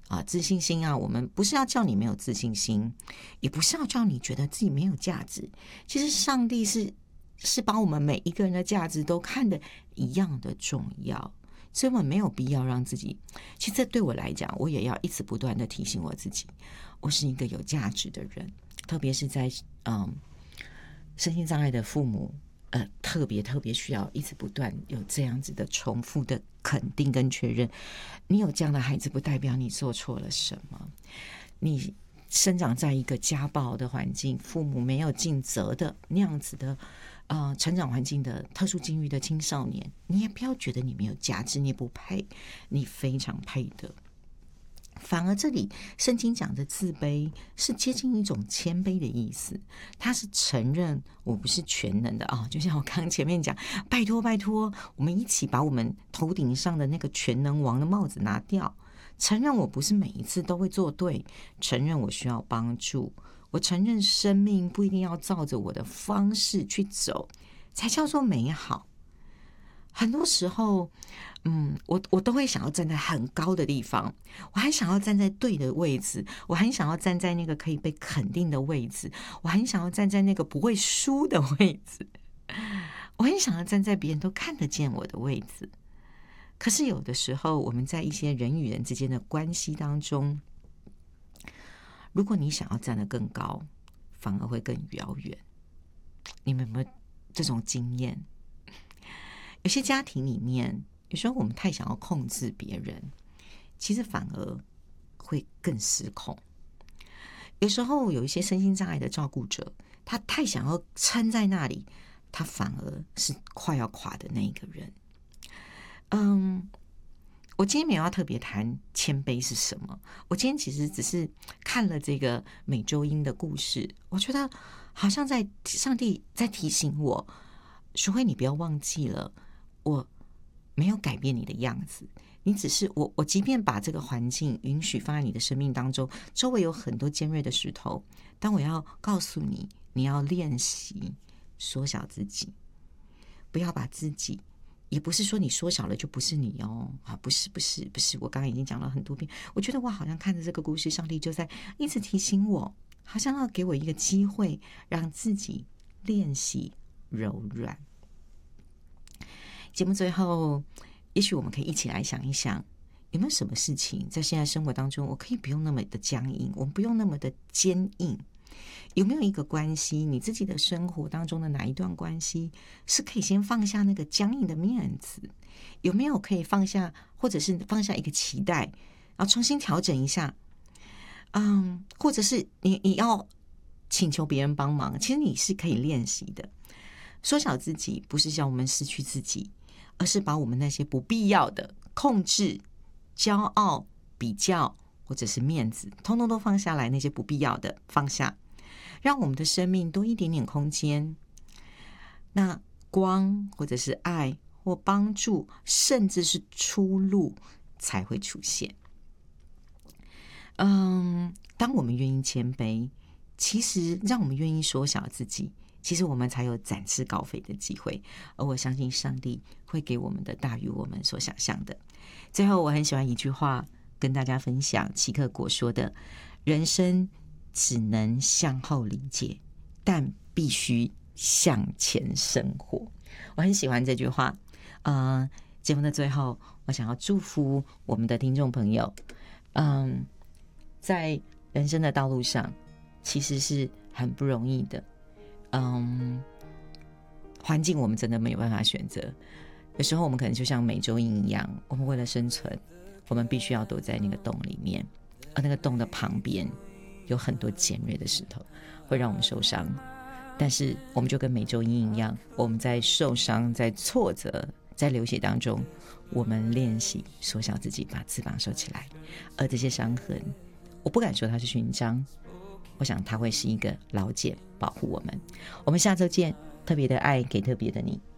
自信心啊，我们不是要叫你没有自信心，也不是要叫你觉得自己没有价值。其实上帝是把我们每一个人的价值都看得一样的重要，所以我们没有必要让自己，其实这对我来讲，我也要一直不断的提醒我自己，我是一个有价值的人。特别是在身心障碍的父母，特别需要一直不断有这样子的重复的肯定跟确认。你有这样的孩子，不代表你做错了什么。你生长在一个家暴的环境，父母没有尽责的那样子的成长环境的特殊境遇的青少年，你也不要觉得你没有价值，你也不配，你非常配的。反而这里圣经讲的自卑是接近一种谦卑的意思，他是承认我不是全能的就像我刚刚前面讲，拜托拜托，我们一起把我们头顶上的那个全能王的帽子拿掉，承认我不是每一次都会做对，承认我需要帮助，我承认生命不一定要照着我的方式去走才叫做美好。很多时候我都会想要站在很高的地方，我还想要站在对的位置，我很想要站在那个可以被肯定的位置，我很想要站在那个不会输的位置，我很想要站在别人都看得见我的位置。可是有的时候我们在一些人与人之间的关系当中，如果你想要站得更高，反而会更遥远。你们有没有这种经验？有些家庭里面，有时候我们太想要控制别人，其实反而会更失控。有时候有一些身心障碍的照顾者，他太想要撑在那里，他反而是快要垮的那一个人。我今天没有要特别谈谦卑是什么，我今天其实只是看了这个美洲鹰的故事，我觉得好像上帝在提醒我，淑慧，你不要忘记了，我没有改变你的样子，你只是我即便把这个环境允许放在你的生命当中，周围有很多尖锐的石头，但我要告诉你，你要练习缩小自己，不要把自己，也不是说你缩小了就不是你不是，我刚刚已经讲了很多遍。我觉得我好像看着这个故事，上帝就在一直提醒我，好像要给我一个机会，让自己练习柔软。节目最后，也许我们可以一起来想一想，有没有什么事情在现在生活当中，我可以不用那么的僵硬，我们不用那么的坚硬。有没有一个关系，你自己的生活当中的哪一段关系是可以先放下那个僵硬的面子？有没有可以放下，或者是放下一个期待，然后重新调整一下？或者是你要请求别人帮忙，其实你是可以练习的。缩小自己不是叫我们失去自己，而是把我们那些不必要的控制、骄傲、比较或者是面子，通通都放下来，那些不必要的放下，让我们的生命多一点点空间，那光或者是爱或帮助，甚至是出路才会出现。当我们愿意谦卑，其实让我们愿意缩小自己，其实我们才有展翅高飞的机会，而我相信上帝会给我们的大于我们所想象的。最后我很喜欢一句话跟大家分享，齐克果说的，人生只能向后理解，但必须向前生活。我很喜欢这句话。节目的最后，我想要祝福我们的听众朋友，在人生的道路上其实是很不容易的。环境我们真的没有办法选择，有时候我们可能就像美洲鹰一样，我们为了生存，我们必须要躲在那个洞里面，而那个洞的旁边有很多尖锐的石头，会让我们受伤。但是我们就跟美洲鹰一样，我们在受伤、在挫折、在流血当中，我们练习缩小自己，把翅膀收起来。而这些伤痕，我不敢说它是勋章，我想它会是一个老茧，保护我们。我们下周见，特别的爱给特别的你。